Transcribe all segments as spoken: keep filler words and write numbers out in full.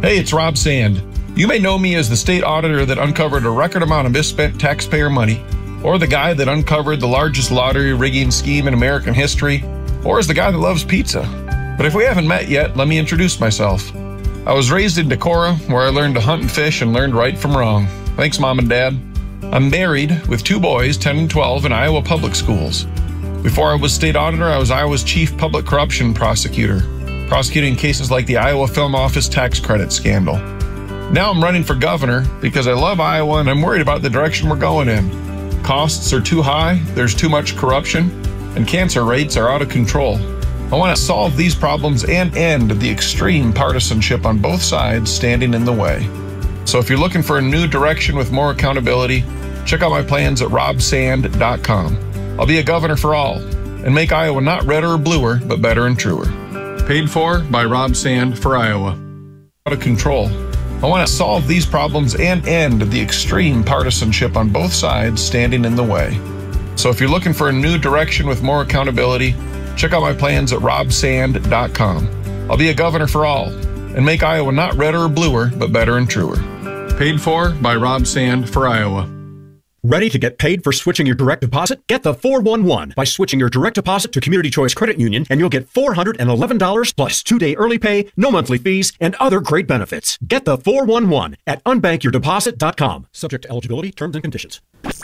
Hey, it's Rob Sand. You may know me as the state auditor that uncovered a record amount of misspent taxpayer money, or the guy that uncovered the largest lottery rigging scheme in American history, or as the guy that loves pizza. But if we haven't met yet, let me introduce myself. I was raised in Decorah, where I learned to hunt and fish and learned right from wrong. Thanks, Mom and Dad. I'm married with two boys, ten and twelve, in Iowa public schools. Before I was state auditor, I was Iowa's chief public corruption prosecutor, prosecuting cases like the Iowa Film Office tax credit scandal. Now I'm running for governor because I love Iowa and I'm worried about the direction we're going in. Costs are too high, there's too much corruption, and cancer rates are out of control. I want to solve these problems and end the extreme partisanship on both sides standing in the way. So if you're looking for a new direction with more accountability, check out my plans at rob sand dot com. I'll be a governor for all and make Iowa not redder or bluer, but better and truer. Paid for by Rob Sand for Iowa. Out of control. I want to solve these problems and end the extreme partisanship on both sides standing in the way. So if you're looking for a new direction with more accountability, check out my plans at rob sand dot com. I'll be a governor for all and make Iowa not redder or bluer, but better and truer. Paid for by Rob Sand for Iowa. Ready to get paid for switching your direct deposit? Get the four one one by switching your direct deposit to Community Choice Credit Union, and you'll get four hundred eleven dollars plus two-day early pay, no monthly fees, and other great benefits. Get the four one one at unbank your deposit dot com. Subject to eligibility, terms and conditions.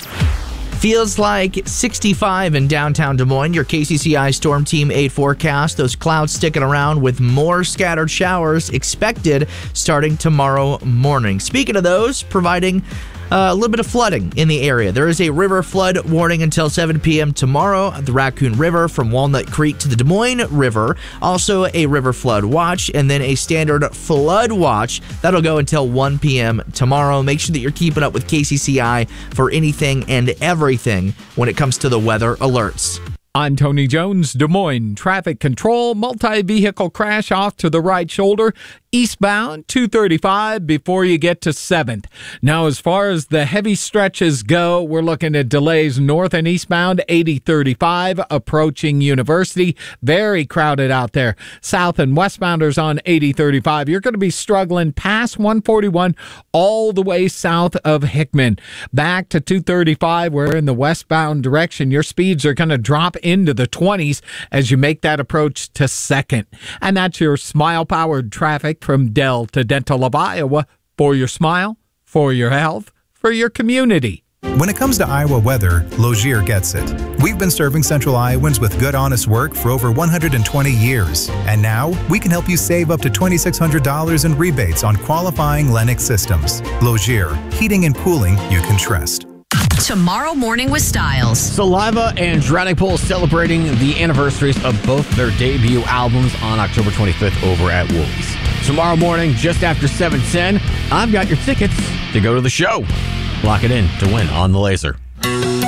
Feels like sixty-five in downtown Des Moines. Your K C C I Storm Team eight forecast. Those clouds sticking around with more scattered showers expected starting tomorrow morning. Speaking of those, providing Uh, a little bit of flooding in the area. There is a river flood warning until seven p.m. tomorrow at the Raccoon River from Walnut Creek to the Des Moines River. Also a river flood watch and then a standard flood watch. That'll go until one p.m. tomorrow. Make sure that you're keeping up with K C C I for anything and everything when it comes to the weather alerts. I'm Tony Jones, Des Moines Traffic Control. Multi-vehicle crash off to the right shoulder, eastbound two thirty-five before you get to seventh. Now, as far as the heavy stretches go, we're looking at delays north and eastbound eighty thirty-five approaching University. Very crowded out there. South and westbounders on eighty thirty-five. You're going to be struggling past one forty-one all the way south of Hickman. Back to two thirty-five, where in the westbound direction, your speeds are going to drop into the twenties as you make that approach to second. And that's your smile-powered traffic from Dell to Dental of Iowa. For your smile, for your health, for your community. When it comes to Iowa weather, Logier gets it. We've been serving Central Iowans with good, honest work for over one hundred twenty years. And now, we can help you save up to two thousand six hundred dollars in rebates on qualifying Lennox systems. Logier, heating and cooling you can trust. Tomorrow Morning with Styles. Saliva and Drowning Pool celebrating the anniversaries of both their debut albums on October twenty-fifth over at Woolies. Tomorrow morning, just after seven ten, I've got your tickets to go to the show. Lock it in to win on the Laser.